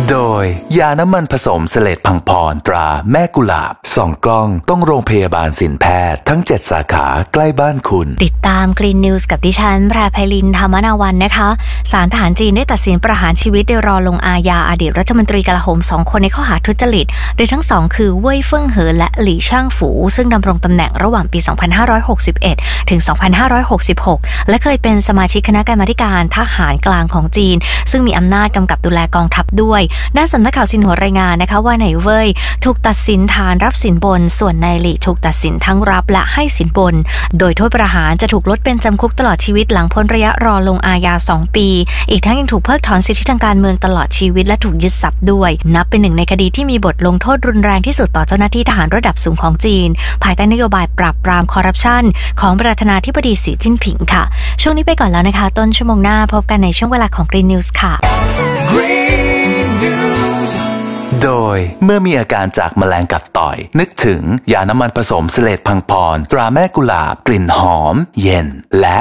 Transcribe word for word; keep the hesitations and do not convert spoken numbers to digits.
โดยยาน้ำมันผสมเสลดพังพรตราแม่กุหลาบส่องกล้องต้องโรงพยาบาลสินแพทย์ทั้งเจ็ดสาขาใกล้บ้านคุณติดตามกรีนนิวส์กับดิฉันแพรไพลินธรรมนาวันนะคะศาลทหารจีนได้ตัดสินประหารชีวิตโดยรอลงอาญาอดีตรัฐมนตรีกลาโหมสองคนในข้อหาทุจริตโดยทั้งสองคือเว่ยเฟิ่งเหอและหลี่ช่างฝูซึ่งดำรงตำแหน่งระหว่างปีสองพันห้าร้อยหกสิบเอ็ดถึงสองพันห้าร้อยหกสิบหกและเคยเป็นสมาชิกคณะกรรมาการทหารกลางของจีนซึ่งมีอำนาจกำกับดูแลกองทัพด้วยด้านสำนักข่าวซินหัวรายงานนะคะว่านายเว่ยถูกตัดสินฐานรับสินบนส่วนนายหลี่ถูกตัดสินทั้งรับและให้สินบนโดยโทษประหารจะถูกลดเป็นจำคุกตลอดชีวิตหลังพ้นระยะรอลงอาญาสองปีอีกทั้งยังถูกเพิกถอนสิทธิทางการเมืองตลอดชีวิตและถูกยึดทรัพย์ด้วยนับเป็นหนึ่งในคดีที่มีบทลงโทษรุนแรงที่สุดต่อเจ้าหน้าที่ทหารระดับสูงของจีนภายใต้นโยบายปราบปรามคอร์รัปชันของประธานาธิบดีสีจิ้นผิงค่ะช่วงนี้ไปก่อนแล้วนะคะต้นชั่วโมงหน้าพบกันในช่วงเวลาของ Green News ค่ะ Green News โดยเมื่อมีอาการจากแมลงกัดต่อยนึกถึงยาน้ำมันผสมเสลดพังพรตราแม่กุหลาบกลิ่นหอมเย็นและ